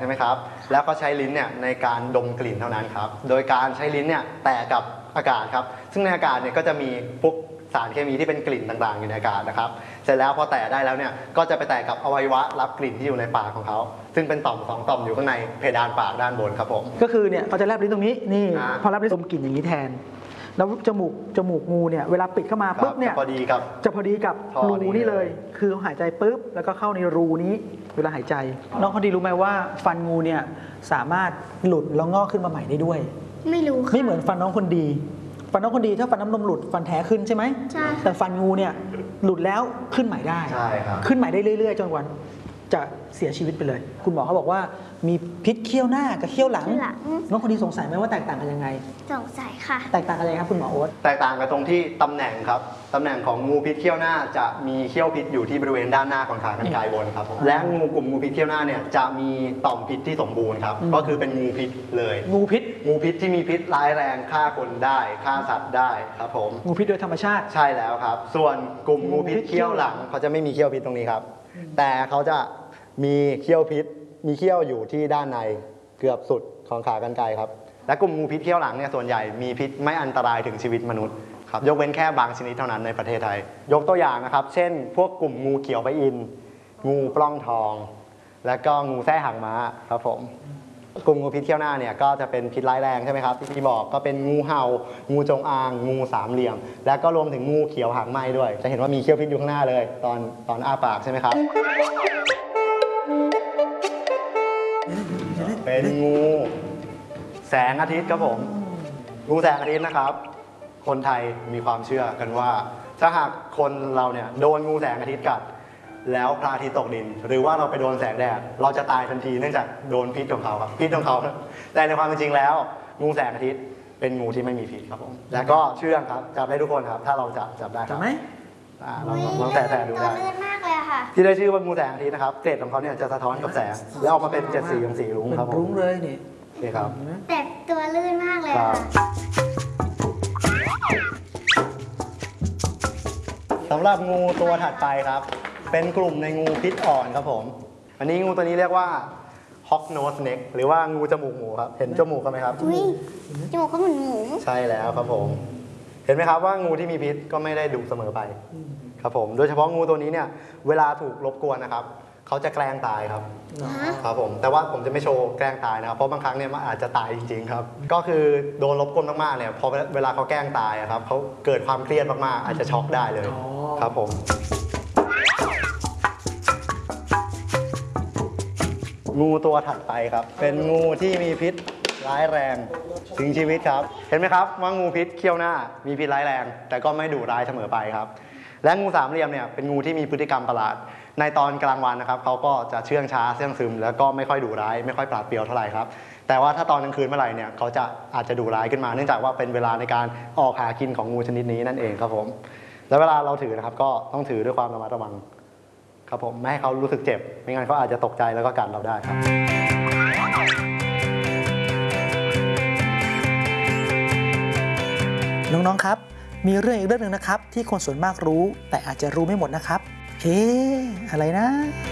ใช่ไหมครับแล้วก็ใช้ลิ้นเนี่ยในการดมกลิ่นเท่านั้นครับโดยการใช้ลิ้นเนี่ยแตะกับอากาศครับซึ่งในอากาศเนี่ยก็จะมีพวกสารเคมีที่เป็นกลิ่นต่างๆอยู่ในอากาศนะครับเสร็จแล้วพอแตะได้แล้วเนี่ยก็จะไปแตะกับอวัยวะรับกลิ่นที่อยู่ในปากของเขาซึ่งเป็นต่อม2ต่อมอยู่ข้างในเพดานปากด้านบนครับผมก็คือเนี่ยเขาจะแลบลิ้นตรงนี้นี่พอแลบลิ้นดมกลิ่นอย่างนี้แทนแล้วจมูกงูเนี่ยเวลาปิดเข้ามาปุ๊บเนี่ยจะพอดีกับรูนี่เลยคือหายใจปุ๊บแล้วก็เข้าในรูนี้เวลาหายใจน้องเขาดีรู้ไหมว่าฟันงูเนี่ยสามารถหลุดแล้วงอกขึ้นมาใหม่ได้ด้วยไม่รู้ไม่เหมือนฟันน้องคนดีฟันน้องคนดีถ้าฟันน้ำนมหลุดฟันแท้ขึ้นใช่ไหมใช่แต่ฟันงูเนี่ยหลุดแล้วขึ้นใหม่ได้ใช่ครับขึ้นใหม่ได้เรื่อยๆจนกว่าจะเสียชีวิตไปเลยคุณหมอเขาบอกว่ามีพิษเขี้ยวหน้ากับเขี้ยวหลังน้องคนดีสงสัยไหมว่าแตกต่างกันยังไงสงสัยค่ะแตกต่างกันยังไงครับคุณหมอโอ๊ตแตกต่างกันตรงที่ตำแหน่งครับตำแหน่งของงูพิษเขี้ยวหน้าจะมีเขี้ยวพิษอยู่ที่บริเวณด้านหน้าของขากรรไกรบนครับและกลุ่มงูพิษเขี้ยวหน้าเนี่ยจะมีต่อมพิษที่สมบูรณ์ครับก็คือเป็นงูพิษเลยงูพิษที่มีพิษร้ายแรงฆ่าคนได้ฆ่าสัตว์ได้ครับผมงูพิษโดยธรรมชาติใช่แล้วครับส่วนกลุ่มงูพิษเขี้ยวหลังเขาจะไม่มีเขี้ยวพิษตรงนี้ครับแต่เขาจะมีเขี้ยวพิษมีเขี้ยวอยู่ที่ด้านในเกือบสุดของขากรรไกรครับและกลุ่มงูพิษเขี้ยวหลังเนี่ยส่วนใหญ่มีพิษไม่อันตรายถึงชีวิตมนุษย์ครับยกเว้นแค่บางชนิดเท่านั้นในประเทศไทยยกตัวอย่างนะครับเช่นพวกกลุ่มงูเขียวพระอินทร์งูปล้องทองและก็งูแส้หางม้าครับผมกลุ่มงูพิษเขี้ยวหน้าเนี่ยก็จะเป็นพิษร้ายแรงใช่ไหมครับที่บอกก็เป็นงูเห่างูจงอางงูสามเหลี่ยมและก็รวมถึงงูเขียวหางไหม้ด้วยจะเห็นว่ามีเขี้ยวพิษอยู่ข้างหน้าเลยตอนอ้าปากใช่ไหมครับเป็นงูแสงอาทิตย์ครับผมงูแสงอาทิตย์นะครับคนไทยมีความเชื่อกันว่าถ้าหากคนเราเนี่ยโดนงูแสงอาทิตย์กัดแล้วพระอาทิตย์ตกดินหรือว่าเราไปโดนแสงแดดเราจะตายทันทีเนื่องจากโดนพิษของเขาครับพิษของเขาแต่ในความเป็นจริงแล้วงูแสงอาทิตย์เป็นงูที่ไม่มีพิษครับผมและก็เชื่องครับจับได้ทุกคนครับถ้าเราจับได้ครับไหมลองแต่ดูได้ที่ได้ชื่อว่างูแสงอาทิตย์นะครับเกล็ดของเขาเนี่ยจะสะท้อนกับแสงแล้วออกมาเป็น7 สีของสีรุ้งครับผมรุ้งเลยนี่ครับแต่ตัวลื่นมากเลยค่ะสำหรับงูตัวถัดไปครับเป็นกลุ่มในงูพิษอ่อนครับผมอันนี้งูตัวนี้เรียกว่า Hawk Nose Snake หรือว่างูจมูกหมูครับเห็นจมูกกันไหมครับจมูกเขาเหมือนหมูใช่แล้วครับผมเห็นไหมครับว่างูที่มีพิษก็ไม่ได้ดุเสมอไปครับผมโดยเฉพาะงูตัวนี้เนี่ยเวลาถูกรบกวนนะครับเขาจะแกล้งตายครับครับผมแต่ว่าผมจะไม่โชว์แกล้งตายนะครับเพราะบางครั้งเนี่ยมันอาจจะตายจริงๆครับก็คือโดนรบกวนมากๆเนี่ยพอเวลาเขาแกล้งตายครับเขาเกิดความเครียดมากๆอาจจะช็อกได้เลยครับผมงูตัวถัดไปครับเป็นงูที่มีพิษร้ายแรงถึงชีวิตครับเห็นไหมครับว่างูพิษเขี้ยวหน้ามีพิษร้ายแรงแต่ก็ไม่ดุร้ายเสมอไปครับและงูสามเหลี่ยมเนี่ยเป็นงูที่มีพฤติกรรมประหลาดในตอนกลางวันนะครับเขาก็จะเชื่องช้าเชื่องซึมแล้วก็ไม่ค่อยดุร้ายไม่ค่อยปราดเปรียวเท่าไหร่ครับแต่ว่าถ้าตอนกลางคืนเมื่อไหร่เนี่ยเขาจะอาจจะดุร้ายขึ้นมาเนื่องจากว่าเป็นเวลาในการออกหากินของงูชนิดนี้นั่นเองครับผมแล้วเวลาเราถือนะครับก็ต้องถือด้วยความระมัดระวังครับผมไม่ให้เขารู้สึกเจ็บไม่งั้นเขาอาจจะตกใจแล้วก็กัดเราได้ครับน้องๆครับมีเรื่องอีกเรื่องหนึ่งนะครับที่คนส่วนมากรู้แต่อาจจะรู้ไม่หมดนะครับอะไรนะ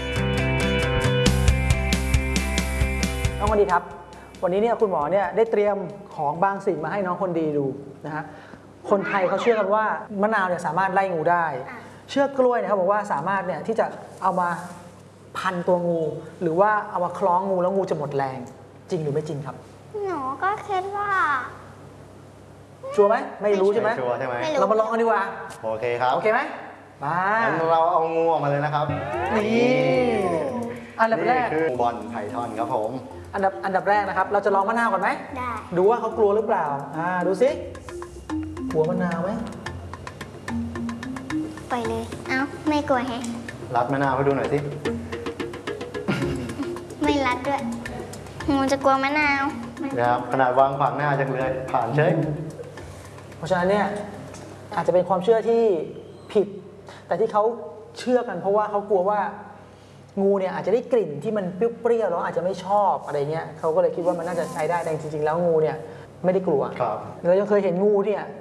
น้องคนดีครับวันนี้เนี่ยคุณหมอเนี่ยได้เตรียมของบางสิ่งมาให้น้องคนดีดูนะฮะคนไทยเขาเชื่อกันว่ามะนาวเนี่ยสามารถไล่งูได้เชือกกล้วยเนี่ยเขาบอกว่าสามารถเนี่ยที่จะเอามาพันตัวงูหรือว่าเอามาคล้องงูแล้วงูจะหมดแรงจริงหรือไม่จริงครับหนูก็คิดว่าชัวร์ไหมไม่รู้ใช่ไหมชัวร์ใช่ไหมเรามาลองกันดีกว่าโอเคครับโอเคไหมมาเราเอางูออกมาเลยนะครับนี่อันดับแรกคือบอลไพทอนครับผมอันดับแรกนะครับเราจะลองมะนาวก่อนไหมได้ดูว่าเขากลัวหรือเปล่าดูสิกลัวมะนาวไหมไปเลยเอ้าไม่กลัวแฮะรัดมะนาวให้ดูหน่อยสิไม่รัดด้วยงูจะกลัวมะนาวนะครับขนาดวางขวางหน้าจังเลยผ่านเฉยเพราะฉะนั้นเนี่ยอาจจะเป็นความเชื่อที่ผิดแต่ที่เขาเชื่อกันเพราะว่าเขากลัวว่างูเนี่ยอาจจะได้กลิ่นที่มันเปรี้ยวๆแล้วอาจจะไม่ชอบอะไรเงี้ยเขาก็เลยคิดว่ามันน่าจะใช้ได้แต่จริงๆแล้วงูเนี่ยไม่ได้กลัวเรายังเคยเห็นงูเนี่ย